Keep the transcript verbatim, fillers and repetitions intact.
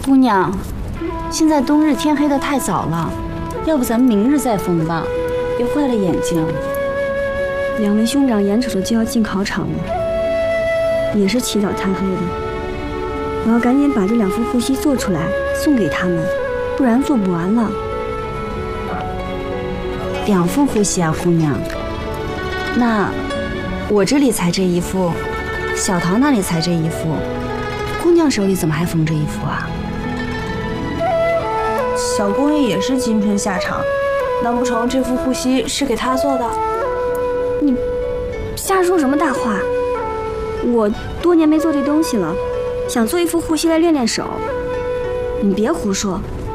姑娘，现在冬日天黑的太早了，要不咱们明日再缝吧，别坏了眼睛。 两位兄长眼瞅着就要进考场了，也是起早贪黑的，我要赶紧把这两副护膝做出来送给他们，不然做不完了。 两副护膝啊，姑娘。那我这里裁这一副，小桃那里裁这一副，姑娘手里怎么还缝这一副啊？ 小公爷也是今春下场，难不成这副护膝是给他做的？ 你瞎说什么大话！我多年没做这东西了，想做一副护膝来练练手。你别胡说，